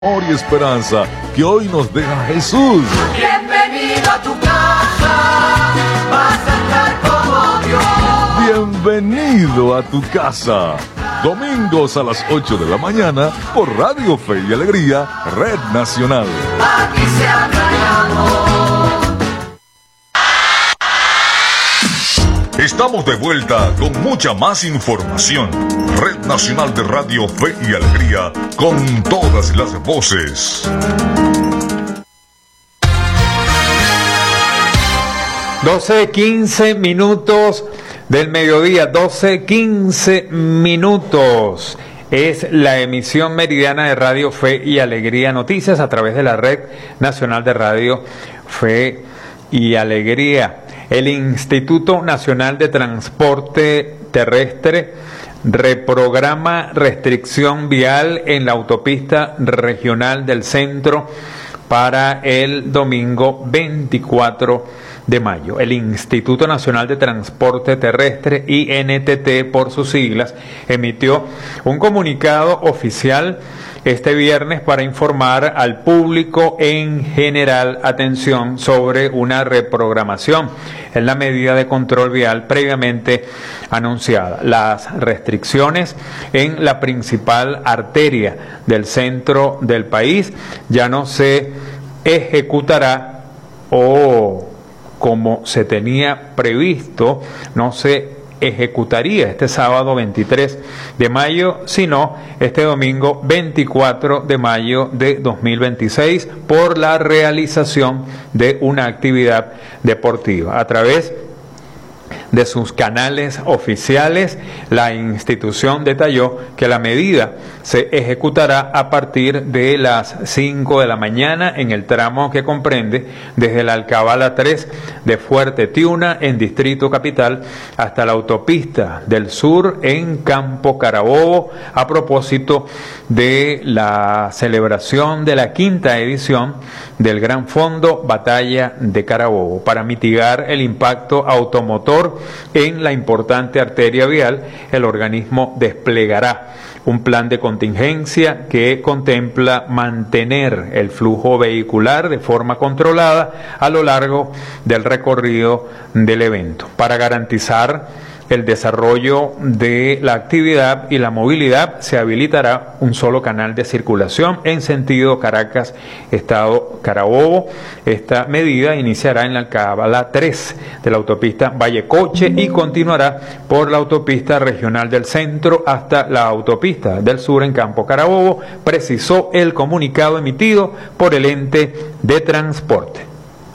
Amor y esperanza que hoy nos deja Jesús. Bienvenido a tu casa, vas a estar como Dios. Bienvenido a tu casa. Domingos a las 8 de la mañana por Radio Fe y Alegría, Red Nacional. Aquí se habla de amor. Estamos de vuelta con mucha más información. Red Nacional de Radio Fe y Alegría, con todas las voces. 12:15 minutos del mediodía, 12:15 minutos. Es la emisión meridiana de Radio Fe y Alegría Noticias a través de la Red Nacional de Radio Fe y Alegría. El Instituto Nacional de Transporte Terrestre reprograma restricción vial en la autopista regional del centro para el domingo 24 de mayo. El Instituto Nacional de Transporte Terrestre, INTT por sus siglas, emitió un comunicado oficial este viernes para informar al público en general, atención, sobre una reprogramación en la medida de control vial previamente anunciada. Las restricciones en la principal arteria del centro del país ya no se ejecutará como se tenía previsto, no se ejecutaría este sábado 23 de mayo, sino este domingo 24 de mayo de 2026 por la realización de una actividad deportiva. A través de sus canales oficiales, la institución detalló que la medida se ejecutará a partir de las 5 de la mañana en el tramo que comprende desde la Alcabala 3 de Fuerte Tiuna en Distrito Capital hasta la autopista del Sur en Campo Carabobo, a propósito de la celebración de la 5ª edición del Gran Fondo Batalla de Carabobo. Para mitigar el impacto automotor en la importante arteria vial, el organismo desplegará un plan de contingencia que contempla mantener el flujo vehicular de forma controlada a lo largo del recorrido del evento. Para garantizar el desarrollo de la actividad y la movilidad, se habilitará un solo canal de circulación en sentido Caracas, Estado Carabobo. Esta medida iniciará en la Alcabala 3 de la autopista Vallecoche y continuará por la autopista regional del centro hasta la autopista del sur en Campo Carabobo, precisó el comunicado emitido por el ente de transporte.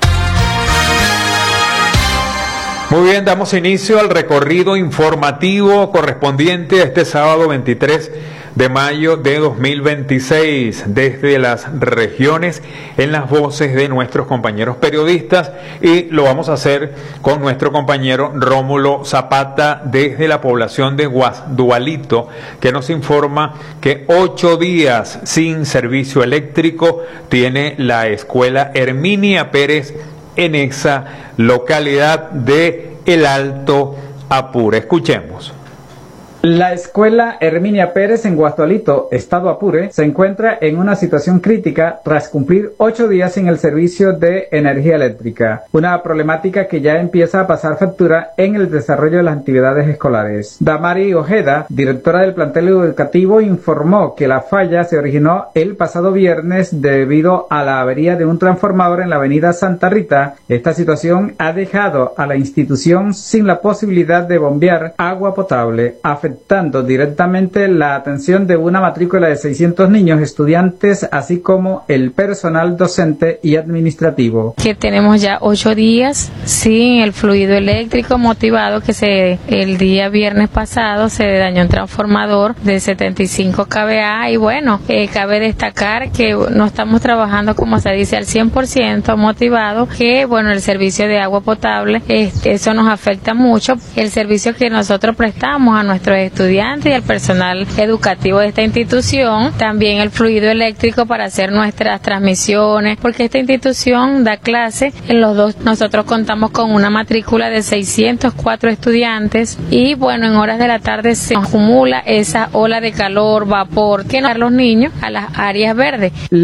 Muy bien, damos inicio al recorrido informativo correspondiente a este sábado 23 de mayo de 2026 desde las regiones en las voces de nuestros compañeros periodistas, y lo vamos a hacer con nuestro compañero Rómulo Zapata desde la población de Guasdualito, que nos informa que 8 días sin servicio eléctrico tiene la escuela Herminia Pérez en esa localidad de El Alto Apure. Escuchemos. La escuela Herminia Pérez en Guasdualito, Estado Apure, se encuentra en una situación crítica tras cumplir 8 días sin el servicio de energía eléctrica, una problemática que ya empieza a pasar factura en el desarrollo de las actividades escolares. Damari Ojeda, directora del plantel educativo, informó que la falla se originó el pasado viernes debido a la avería de un transformador en la avenida Santa Rita. Esta situación ha dejado a la institución sin la posibilidad de bombear agua potable, afectando directamente la atención de una matrícula de 600 niños, estudiantes, así como el personal docente y administrativo. Que tenemos ya 8 días sin el fluido eléctrico, motivado que el día viernes pasado se dañó un transformador de 75 kVA y bueno, cabe destacar que no estamos trabajando, como se dice, al 100%, motivado que bueno, el servicio de agua potable, eso nos afecta mucho. El servicio que nosotros prestamos a nuestros estudiantes y al personal educativo de esta institución, también el fluido eléctrico para hacer nuestras transmisiones, porque esta institución da clase en los dos. Nosotros contamos con una matrícula de 604 estudiantes y bueno, en horas de la tarde se acumula esa ola de calor, vapor que nos da a los niños a las áreas verdes.